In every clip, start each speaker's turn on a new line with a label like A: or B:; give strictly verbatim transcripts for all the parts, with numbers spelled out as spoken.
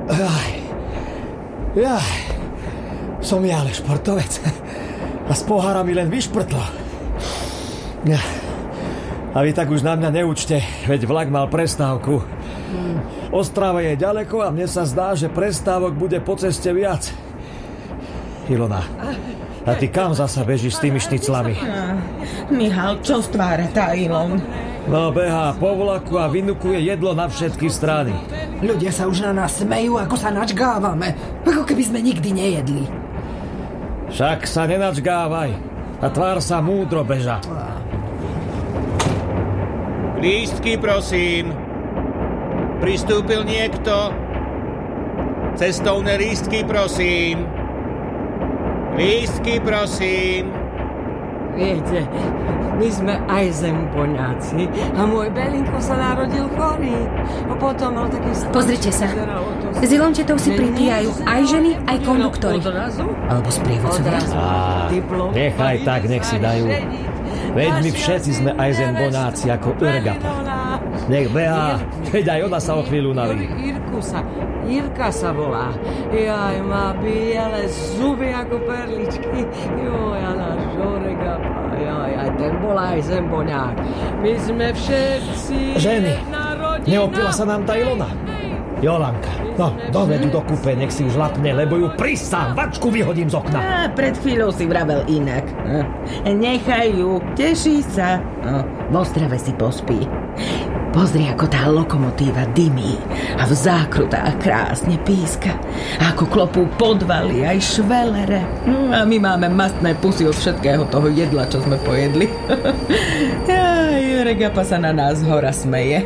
A: Jaj. Jaj. Som ja ale športovec. A z pohára mi len vyšprtlo. A vy tak už na mňa neučte, veď vlak mal prestávku. Ostrava je ďaleko a mne sa zdá, že prestávok bude po ceste viac. Ilona, a ty kam zasa bežíš s tými šniclami?
B: Mihal, čo stvára tá Ilon?
A: No, behá po vlaku a vynukuje jedlo na všetky strany.
B: Ľudia sa už na nás smejú, ako sa načgávame. Ako keby sme nikdy nejedli.
A: Však sa nenačgávaj a tvár sa múdro, beža.
C: Lístky, prosím. Pristúpil niekto? Cestovné lístky, prosím. Lístky, prosím.
D: Viete, my sme Eisenboňáci a môj Belinko sa narodil chorý. A potom mal taký...
E: Pozrite sa. S Ilončetou si pripíjajú aj ženy, aj konduktori.
B: Alebo sprievodcovia.
A: Á, nechaj tak, nech si dajú. Veď my všetci sme Eisenboňáci ako Urgapa. Nech behá, veď aj ona sa o chvíľu naví.
D: Irku sa, Irka sa volá. Jaj, má biele zuby ako perličky. Joj, a náš Urgapa. Jaj, aj ten bol Eisenboňák. My sme všetci...
A: Ženy, neopila sa nám tá Ilona? Jolanka, no, dovedu do kúpe, nech si už lapne, lebo ju prisám, vačku vyhodím z okna.
B: Á, pred chvíľou si vravel inak. Nechaj ju, teší sa. No, v Ostrave si pospí. Pozri, ako tá lokomotíva dymí a v zákrutách krásne píska. A ako klopú podvaly aj švelere. A my máme mastné pusy od všetkého toho jedla, čo sme pojedli. Aj, Regapa sa na nás hora smeje.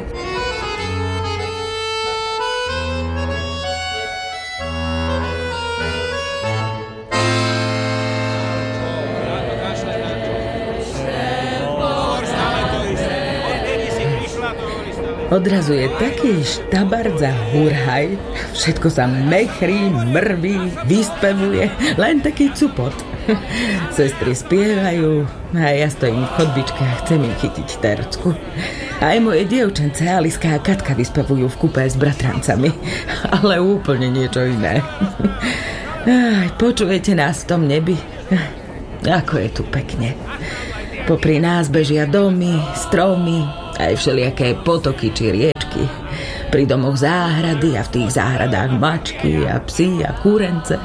B: Odrazu je taký štabard za hurhaj, všetko sa mechrí, mrví, vyspevuje, len taký cupot. Sestry spievajú a ja stojím v chodbičke a chcem im chytiť tercku. Aj moje dievčence Aliska a Katka vyspevujú v kúpe s bratrancami, ale úplne niečo iné. Aj, počujete nás v tom nebi? Ako je tu pekne. Popri nás bežia domy, stromy, aj všelijaké potoky či riečky. Pri domoch záhrady a v tých záhradách mačky a psi a kúrence.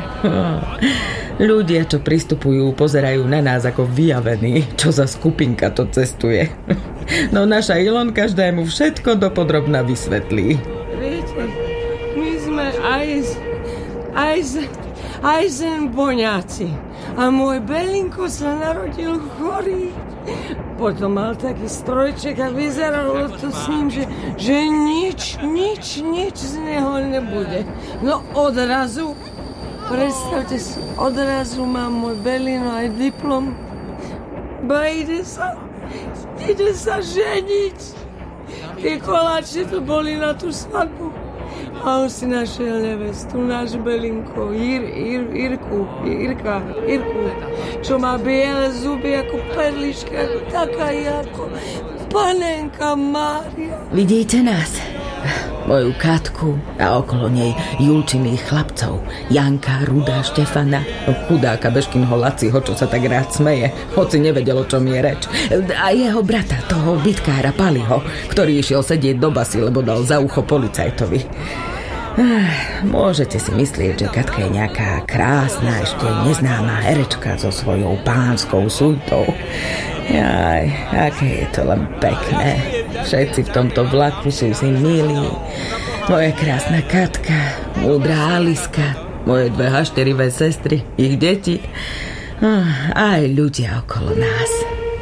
B: Ľudia, čo pristupujú, pozerajú na nás ako vyjavení, čo za skupinka to cestuje. No naša Ilon každému všetko dopodrobna vysvetlí.
D: Viete, my sme Eis, Eis, Eisenboňáci a môj Belinko sa narodil chorý. Potom mal taký strojček a vyzeralo to s ním, že, že nič, nič, nič z neho nebude. No odrazu, predstavte si, odrazu má môj Belino aj diplom. Ba ide sa, ide sa ženiť. Tie koláče to boli na tú svadbu. A on si našiel nevestu, náš Belinko, Ir, Ir, Irku, Irka, Irku, čo má biele zuby ako perlička, taká ako panenka Mária.
B: Vidíte nás? Moju Katku a okolo nej Julčiných chlapcov, Janka, Ruda, Štefana, chudáka Bežkinho Laciho, čo sa tak rád smeje, hoci nevedel, o čom je reč. A jeho brata, toho bitkára Paliho, ktorý išiel sedieť do basy, lebo dal za ucho policajtovi. Môžete si myslieť, že Katka je nejaká krásna, ešte neznáma herečka so svojou pánskou sujtou. Jaj, aké je to len pekné. Všetci v tomto vlaku sú si milí. Moja krásna Katka, múdra Aliska, moje dve hašterivé sestry, ich deti, aj ľudia okolo nás.